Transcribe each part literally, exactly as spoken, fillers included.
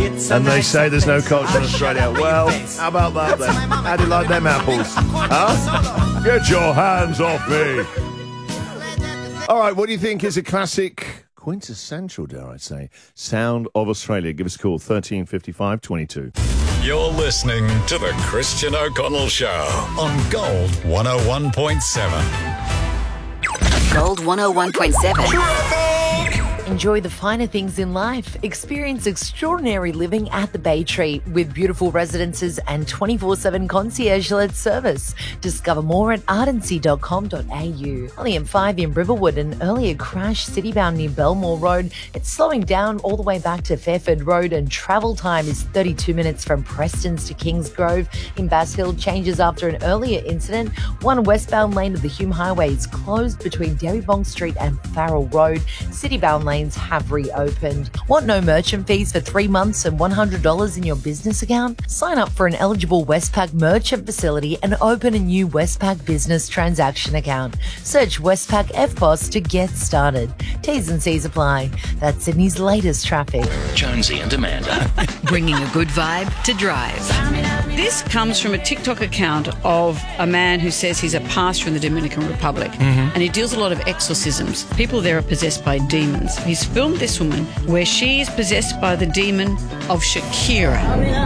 And they say there's no culture in Australia. Well, how about that then? How do you like them apples? Huh? Get your hands off me. All right, what do you think is a classic, quintessential, dare I say, sound of Australia? Give us a call, thirteen fifty-five twenty-two. You're listening to the Christian O'Connell Show on Gold one oh one point seven. Gold one oh one point seven. Enjoy the finer things in life. Experience extraordinary living at the Bay Tree with beautiful residences and twenty-four seven concierge-led service. Discover more at ardency dot com dot a u. On the M five in Riverwood, an earlier crash citybound near Belmore Road. It's slowing down all the way back to Fairford Road, and travel time is thirty-two minutes from Prestons to Kingsgrove. In Bass Hill, changes after an earlier incident. One westbound lane of the Hume Highway is closed between Derrybong Street and Farrell Road. Citybound lanes have reopened. Want no merchant fees for three months and one hundred dollars in your business account? Sign up for an eligible Westpac merchant facility and open a new Westpac business transaction account. Search Westpac F B O S to get started. T's and C's apply. That's Sydney's latest traffic. Jonesy and Amanda. Bringing a good vibe to drive. This comes from a TikTok account of a man who says he's a pastor in the Dominican Republic, mm-hmm. and he deals a lot of exorcisms. People there are possessed by demons. He's filmed this woman where she is possessed by the demon of Shakira.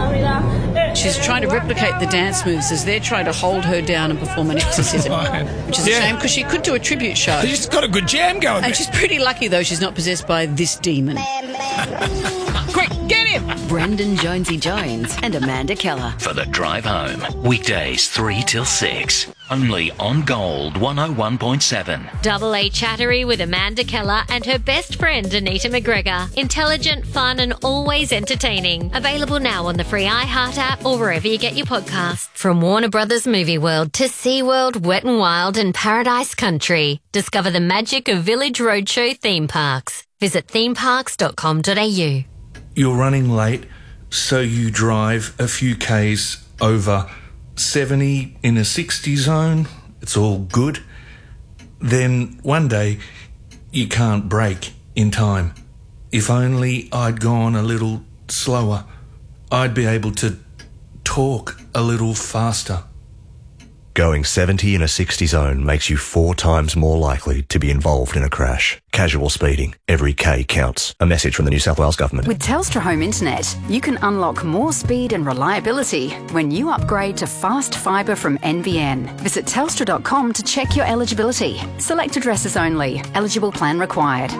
She's trying to replicate the dance moves as they're trying to hold her down and perform an exorcism, which is yeah. a shame because she could do a tribute show. She's got a good jam going. And she's pretty lucky, though, she's not possessed by this demon. Quick, get him! Brendan Jonesy Jones and Amanda Keller. For the drive home. Weekdays three till six. Only on Gold one oh one point seven. Double A Chattery with Amanda Keller and her best friend Anita McGregor. Intelligent, fun and always entertaining. Available now on the free iHeart app or wherever you get your podcasts. From Warner Brothers Movie World to SeaWorld, Wet n Wild and Paradise Country. Discover the magic of Village Roadshow theme parks. Visit theme parks dot com dot a u. You're running late, so you drive a few Ks over seventy in a sixty zone. It's all good. Then one day you can't brake in time. If only I'd gone a little slower, I'd be able to talk a little faster. Going seventy in a sixty zone makes you four times more likely to be involved in a crash. Casual speeding. Every K counts. A message from the New South Wales Government. With Telstra Home Internet, you can unlock more speed and reliability when you upgrade to fast fibre from N B N. Visit telstra dot com to check your eligibility. Select addresses only. Eligible plan required.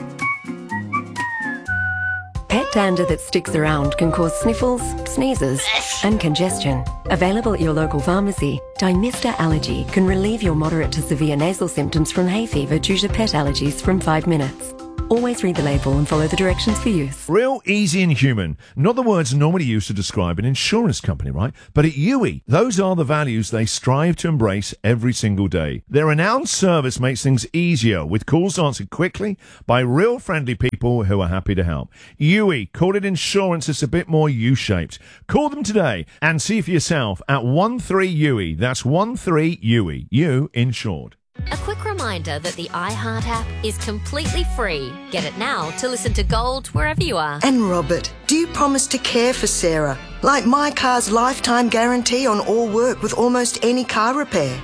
Pet dander that sticks around can cause sniffles, sneezes and congestion. Available at your local pharmacy, Dymista Allergy can relieve your moderate to severe nasal symptoms from hay fever due to pet allergies from five minutes. Always read the label and follow the directions for use. Real, easy and human. Not the words normally used to describe an insurance company, right? But at U E, those are the values they strive to embrace every single day. Their renowned service makes things easier with calls answered quickly by real friendly people who are happy to help. U E, call it insurance, it's a bit more U-shaped. Call them today and see for yourself at one three U E. That's one three U E. You insured. A quick reminder that the iHeart app is completely free. Get it now to listen to Gold wherever you are. And Robert, do you promise to care for Sarah? Like my car's lifetime guarantee on all work with almost any car repair.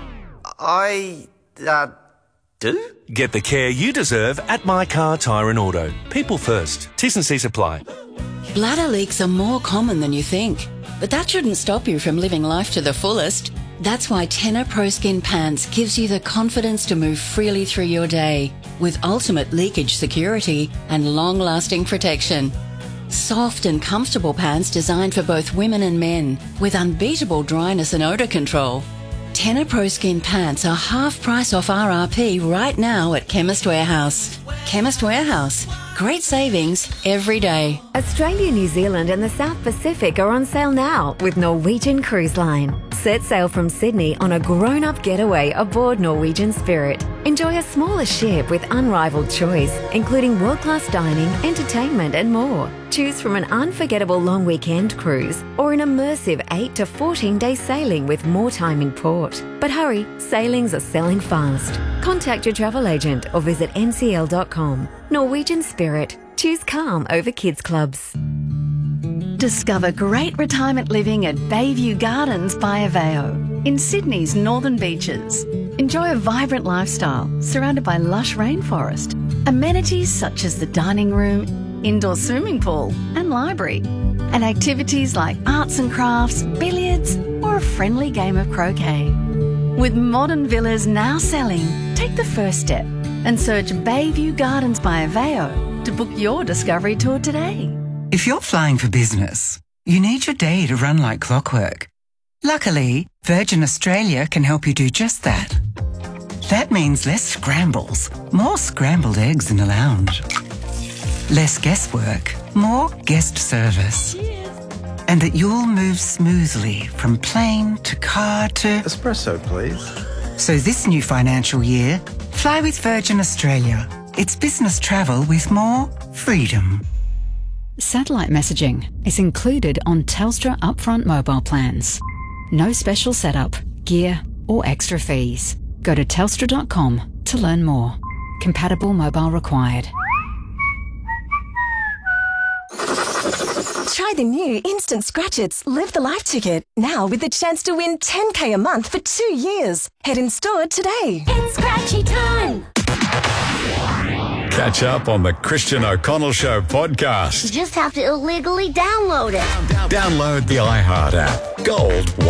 I, uh, do? Get the care you deserve at My Car Tyre and Auto. People first. T's and C's apply. Bladder leaks are more common than you think, but that shouldn't stop you from living life to the fullest. That's why Tenor Pro Skin Pants gives you the confidence to move freely through your day with ultimate leakage security and long-lasting protection. Soft and comfortable pants designed for both women and men with unbeatable dryness and odour control. Tenor Pro Skin Pants are half price off R R P right now at Chemist Warehouse. Chemist Warehouse. Great savings every day. Australia, New Zealand and the South Pacific are on sale now with Norwegian Cruise Line. Set sail from Sydney on a grown-up getaway aboard Norwegian Spirit. Enjoy a smaller ship with unrivaled choice, including world-class dining, entertainment and more. Choose from an unforgettable long weekend cruise or an immersive eight to fourteen day sailing with more time in port. But hurry, sailings are selling fast. Contact your travel agent or visit N C L dot com. Norwegian Spirit. Choose calm over kids clubs. Discover great retirement living at Bayview Gardens by Aveo in Sydney's northern beaches. Enjoy a vibrant lifestyle surrounded by lush rainforest, amenities such as the dining room, indoor swimming pool and library, and activities like arts and crafts, billiards, or a friendly game of croquet. With modern villas now selling, take the first step and search Bayview Gardens by Aveo to book your discovery tour today. If you're flying for business, you need your day to run like clockwork. Luckily, Virgin Australia can help you do just that. That means less scrambles, more scrambled eggs in the lounge. Less guesswork, more guest service. And that you'll move smoothly from plane to car to... Espresso, please. So this new financial year, fly with Virgin Australia. It's business travel with more freedom. Satellite messaging is included on Telstra upfront mobile plans. No special setup, gear, or extra fees. Go to telstra dot com to learn more. Compatible mobile required. Try the new Instant Scratch Its Live the Life ticket, now with the chance to win ten K a month for two years. Head in store today. It's scratchy time! Catch up on the Christian O'Connell Show podcast. You just have to illegally download it. Download the iHeart app. Gold